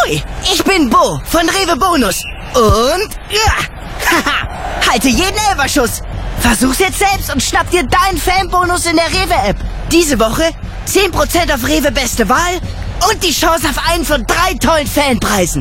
Ahoi, ich bin Bo von Rewe Bonus. Und, halte jeden Elferschuss. Versuch's jetzt selbst und schnapp dir deinen Fanbonus in der Rewe-App. Diese Woche 10% auf Rewe Beste Wahl und die Chance auf einen von 3 tollen Fanpreisen.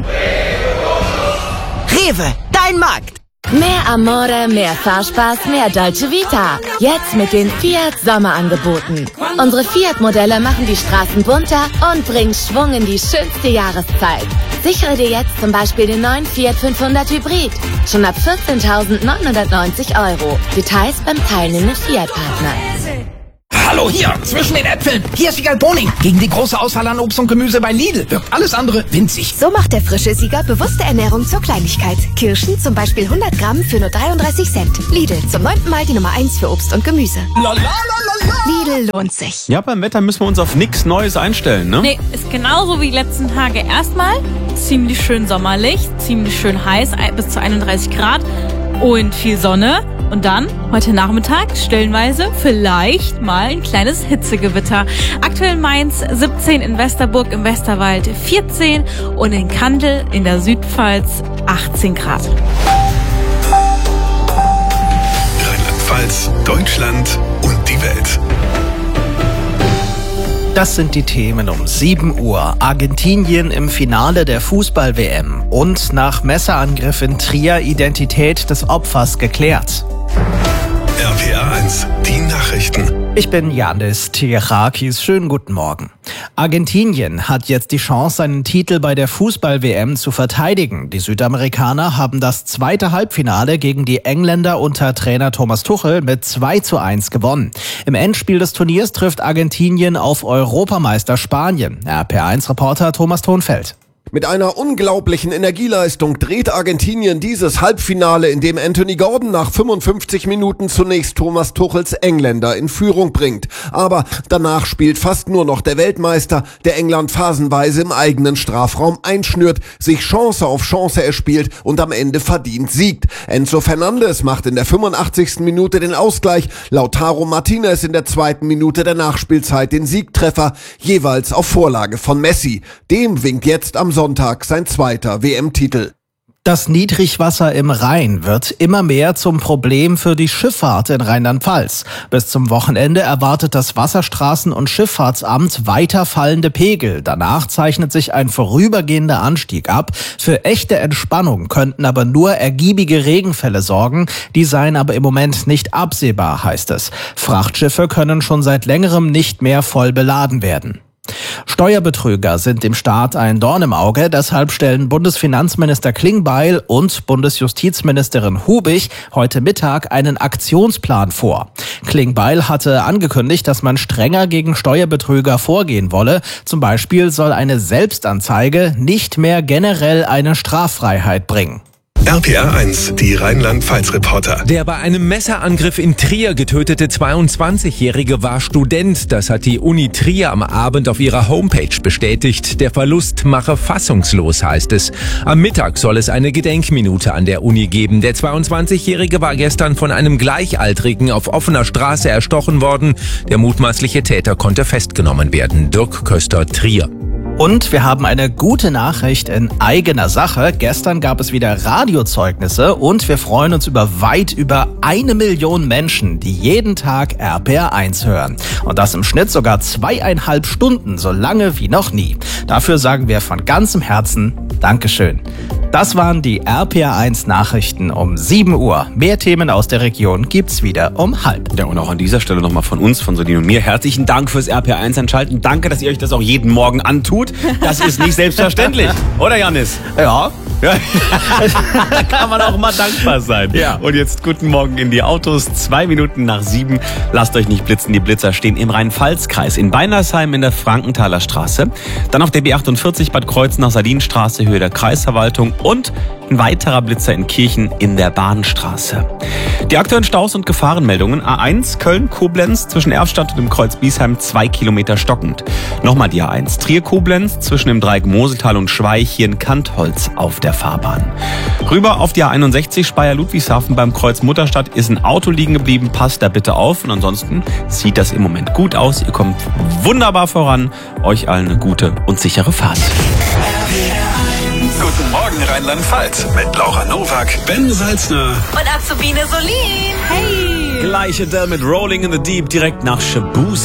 Rewe, dein Markt. Mehr Amore, mehr Fahrspaß, mehr Dolce Vita. Jetzt mit den Fiat Sommerangeboten. Unsere Fiat-Modelle machen die Straßen bunter und bringen Schwung in die schönste Jahreszeit. Sichere dir jetzt zum Beispiel den neuen Fiat 500 Hybrid. Schon ab 14.990 €. Details beim teilnehmenden Fiat-Partner. Hallo, hier, zwischen den Äpfeln. Hier ist Wiegald Boning. Gegen die große Auswahl an Obst und Gemüse bei Lidl wirkt alles andere winzig. So macht der frische Sieger bewusste Ernährung zur Kleinigkeit. Kirschen zum Beispiel 100 Gramm für nur 33 Cent. Lidl, zum 9. Mal die Nummer 1 für Obst und Gemüse. Lidl lohnt sich. Ja, beim Wetter müssen wir uns auf nichts Neues einstellen, ne? Nee, ist genauso wie die letzten Tage. Erstmal ziemlich schön sommerlich, ziemlich schön heiß, bis zu 31 Grad und viel Sonne. Und dann, heute Nachmittag, stellenweise vielleicht mal ein kleines Hitzegewitter. Aktuell in Mainz 17, in Westerburg im Westerwald 14 und in Kandel in der Südpfalz 18 Grad. Rheinland-Pfalz, Deutschland und die Welt. Das sind die Themen um 7 Uhr. Argentinien im Finale der Fußball-WM. Und nach Messerangriff in Trier Identität des Opfers geklärt. RPA 1, die Nachrichten. Ich bin Yannis Tirakis. Schönen guten Morgen. Argentinien hat jetzt die Chance, seinen Titel bei der Fußball-WM zu verteidigen. Die Südamerikaner haben das zweite Halbfinale gegen die Engländer unter Trainer Thomas Tuchel mit 2:1 gewonnen. Im Endspiel des Turniers trifft Argentinien auf Europameister Spanien. RPA1-Reporter Thomas Thonfeld. Mit einer unglaublichen Energieleistung dreht Argentinien dieses Halbfinale, in dem Anthony Gordon nach 55 Minuten zunächst Thomas Tuchels Engländer in Führung bringt. Aber danach spielt fast nur noch der Weltmeister, der England phasenweise im eigenen Strafraum einschnürt, sich Chance auf Chance erspielt und am Ende verdient siegt. Enzo Fernandes macht in der 85. Minute den Ausgleich, Lautaro Martinez in der 2. Minute der Nachspielzeit den Siegtreffer, jeweils auf Vorlage von Messi. Dem winkt jetzt am Sonntag sein zweiter WM-Titel. Das Niedrigwasser im Rhein wird immer mehr zum Problem für die Schifffahrt in Rheinland-Pfalz. Bis zum Wochenende erwartet das Wasserstraßen- und Schifffahrtsamt weiter fallende Pegel. Danach zeichnet sich ein vorübergehender Anstieg ab. Für echte Entspannung könnten aber nur ergiebige Regenfälle sorgen. Die seien aber im Moment nicht absehbar, heißt es. Frachtschiffe können schon seit längerem nicht mehr voll beladen werden. Steuerbetrüger sind dem Staat ein Dorn im Auge, deshalb stellen Bundesfinanzminister Klingbeil und Bundesjustizministerin Hubig heute Mittag einen Aktionsplan vor. Klingbeil hatte angekündigt, dass man strenger gegen Steuerbetrüger vorgehen wolle. Zum Beispiel soll eine Selbstanzeige nicht mehr generell eine Straffreiheit bringen. RPA 1, die Rheinland-Pfalz-Reporter. Der bei einem Messerangriff in Trier getötete 22-Jährige war Student. Das hat die Uni Trier am Abend auf ihrer Homepage bestätigt. Der Verlust mache fassungslos, heißt es. Am Mittag soll es eine Gedenkminute an der Uni geben. Der 22-Jährige war gestern von einem Gleichaltrigen auf offener Straße erstochen worden. Der mutmaßliche Täter konnte festgenommen werden. Dirk Köster, Trier. Und wir haben eine gute Nachricht in eigener Sache. Gestern gab es wieder Radiozeugnisse und wir freuen uns über weit über 1 Million Menschen, die jeden Tag RPA 1 hören. Und das im Schnitt sogar 2,5 Stunden, so lange wie noch nie. Dafür sagen wir von ganzem Herzen Dankeschön. Das waren die RPA 1 Nachrichten um 7 Uhr. Mehr Themen aus der Region gibt's wieder um 12:30. Ja, und auch an dieser Stelle nochmal von uns, von Soline und mir, herzlichen Dank fürs RPA 1 einschalten. Danke, dass ihr euch das auch jeden Morgen antut. Das ist nicht selbstverständlich. Oder, Yannis? Ja. Da kann man auch mal dankbar sein. Ja. Und jetzt guten Morgen in die Autos. 2 Minuten nach 7. Lasst euch nicht blitzen. Die Blitzer stehen im Rhein-Pfalz-Kreis. In Beinersheim in der Frankenthaler Straße. Dann auf der B48 Bad Kreuznach-Sardinenstraße, Höhe der Kreisverwaltung. Und ein weiterer Blitzer in Kirchen in der Bahnstraße. Die aktuellen Staus und Gefahrenmeldungen. A1 Köln-Koblenz zwischen Erfstadt und dem Kreuz Biesheim 2 Kilometer stockend. Nochmal die A1 Trier-Koblenz zwischen dem Dreieck Moseltal und Schweich hier in Kantholz auf der Fahrbahn. Rüber auf die A61 Speyer-Ludwigshafen beim Kreuz Mutterstadt ist ein Auto liegen geblieben. Passt da bitte auf. Und ansonsten sieht das im Moment gut aus. Ihr kommt wunderbar voran. Euch allen eine gute und sichere Fahrt. Guten Morgen Rheinland-Pfalz mit Laura Nowak, Ben Salzner Und Azubine Solin. Hey! Gleich Adele mit Rolling in the Deep direkt nach Shabuzi.